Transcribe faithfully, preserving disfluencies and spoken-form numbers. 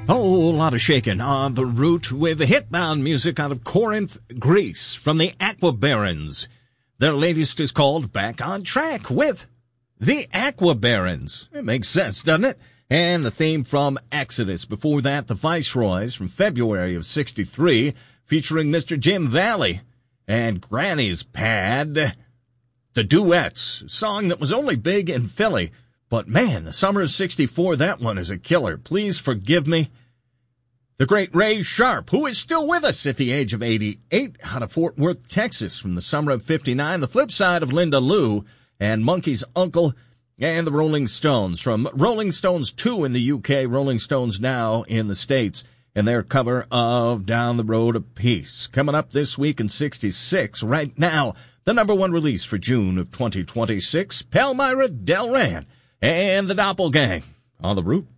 whole lot of shaking on the route with hitbound music out of Corinth, Greece, from the Aqua Barons. Their latest is called Back on Track with the Aqua Barons. It makes sense, doesn't it? And the theme from Exodus. Before that, the Viceroys from February of sixty-three, featuring Mister Jim Valley and Granny's Pad. The Duets, a song that was only big in Philly. But man, the summer of sixty-four, that one is a killer. Please forgive me. The great Ray Sharp, who is still with us at the age of eighty-eight, out of Fort Worth, Texas, from the summer of fifty-nine. The flip side of Linda Lou and Monkey's Uncle and the Rolling Stones. From Rolling Stones two in the U K, Rolling Stones now in the States, and their cover of Down the Road of Peace. Coming up this week in sixty-six, right now, the number one release for June of twenty twenty-six, Palmyra Delran and the Doppelgang on the route.